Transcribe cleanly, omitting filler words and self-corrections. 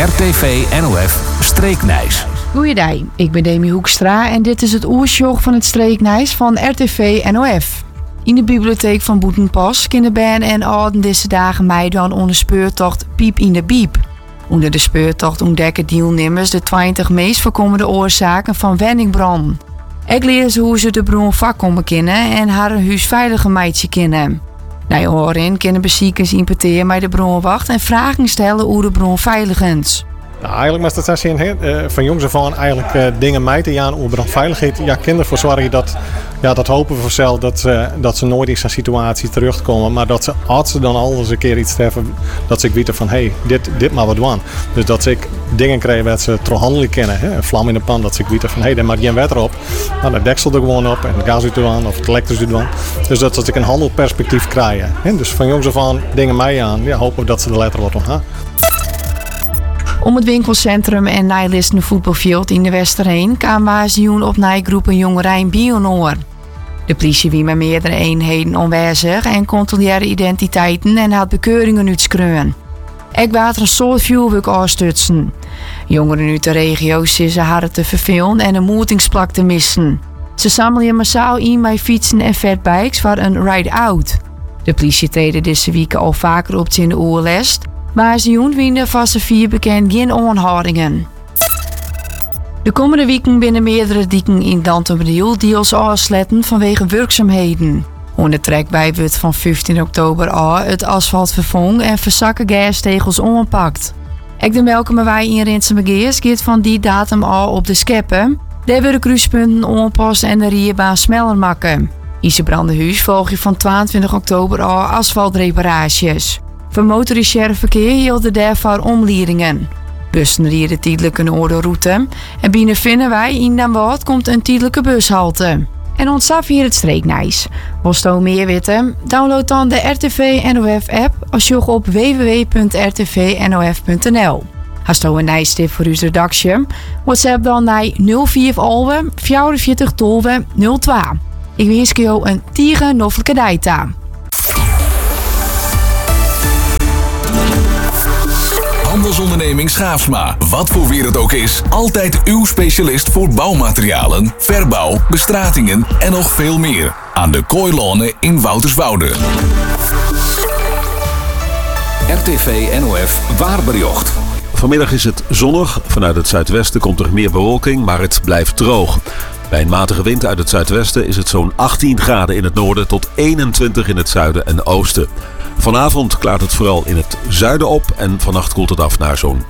RTV NOF Streeknijs. Goeiedag, ik ben Demi Hoekstra en dit is het oersjog van het Streeknijs van RTV NOF. In de bibliotheek van Boetenpas kunnen Ben en ouden deze dagen meedoen onder speurtocht Piep in de Biep. Onder de speurtocht ontdekken deelnemers de 20 meest voorkomende oorzaken van wenningbranden. Ik leer ze hoe ze de bron vakkomen kennen en haar huis veiliger meidje kennen. Na je horen kunnen bezoekers importeren bij de bronwacht en vragen stellen hoe de bron veilig is. Nou, eigenlijk was dat van jongs af aan eigenlijk dingen mee te gaan over brandveiligheid. Ja, kinderen voor zorgen dat hopen we vanzelf dat ze nooit in zo'n situatie terugkomen. Maar dat ze, als ze dan al eens een keer iets treffen, dat ze weten van dit maar wat doen. Dus dat ze dingen krijgen dat ze handelen kennen. Een vlam in de pan, dat ze weten van daar maakt geen water op. Nou, de deksel er gewoon op en de gas uit doen of het elektrisch uit doen. Dus dat ze een handelperspectief krijgen. Dus van jongs af aan dingen mee aan, hopen we dat ze er later wat aan. Om het winkelcentrum en nijlisten voetbalveld in de Westerheen kwamen waarschuwen op nijgroepen jongeren Bionoor. De politie wie met meerdere eenheden aanwezig en controleerde identiteiten en had bekeuringen uitschreeuwen. Ik water een soort vuurwerk afstutsen. Jongeren uit de regio ze hadden te vervelen en een moetingsplak te missen. Ze samelen massaal in bij fietsen en fatbikes voor een ride-out. De politie treden deze weken al vaker op in de oerlest. Maar ze winnen van z'n 4 bekend geen aanhoudingen. De komende weken binnen meerdere dieken in Dantenbedeel deels afsletten vanwege werkzaamheden. Onder trekbij wordt van 15 oktober al het asfalt vervangen en verzakken gastegels onpakt. Ik de Melkemewij in Rinsenbegeers gaat van die datum al op de scheppen. Daar worden kruispunten aanpast en de rierbaan sneller maken. Isebrandenhuis volg je van 22 oktober al asfaltreparaties. Voor motorreserveverkeer hielden daarvoor omleidingen. Bussen rieden tijdelijk een orde route. En binnen vinden wij in Den Bosch komt een tijdelijke bushalte. En ontsaf hier het Streeknijs. Wilt u meer weten? Download dan de RTV NOF app als je op www.rtvnof.nl. Als u een nijstip voor uw redactie, WhatsApp dan naar 04 Alwe 44 12 02. Ik wens je een tierennoffelijke data. Handelsonderneming Schaafsma. Wat voor weer het ook is, altijd uw specialist voor bouwmaterialen, verbouw, bestratingen en nog veel meer. Aan de Kooilonen in Wouterswoude. RTV NOF Waarbericht. Vanmiddag is het zonnig. Vanuit het zuidwesten komt er meer bewolking, maar het blijft droog. Bij een matige wind uit het zuidwesten is het zo'n 18 graden in het noorden tot 21 in het zuiden en oosten. Vanavond klaart het vooral in het zuiden op en vannacht koelt het af naar zo'n